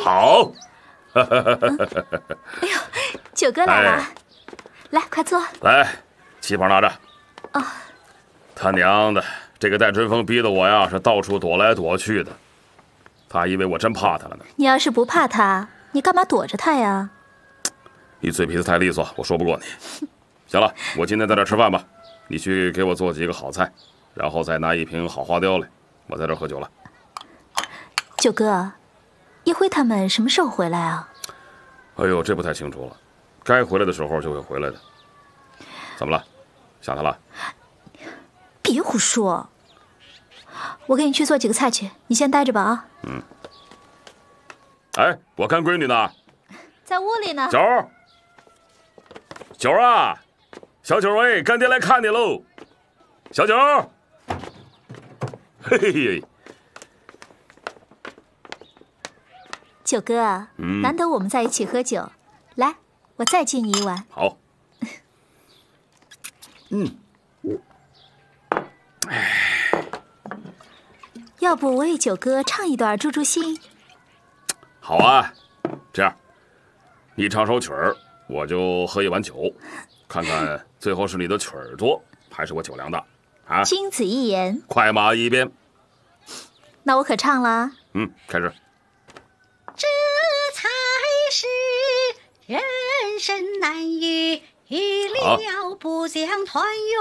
好。 哎呦，九哥来了， 哎来，快坐。 来，旗袍拿着。 哦， 他娘的，这个戴春风逼得我呀是到处躲来躲去的。他以为我真怕他了呢。 你要是不怕他，你干嘛躲着他呀？ 你嘴皮子太利索，我说不过你。行了，我今天在这吃饭吧，你去给我做几个好菜，然后再拿一瓶好花雕来，我在这喝酒了。 九哥，叶辉他们什么时候回来啊？ 哎呦，这不太清楚了，该回来的时候就会回来的。怎么了？想他了？ 别胡说，我给你去做几个菜去，你先待着吧啊。 嗯。哎，我看闺女呢， 在屋里呢。 九儿，九儿啊，小九儿哎，干爹来看你喽，小九儿。嘿嘿嘿。 九哥，难得我们在一起喝酒，来，我再敬你一碗。 好。 要不我为九哥唱一段助助兴？ 好啊，这样，你唱首曲儿，我就喝一碗酒，看看最后是你的曲儿多，还是我酒量大啊？ 经子一言， 快马一鞭。 那我可唱了。 开始。 这才是人生难遇，了不将团圆。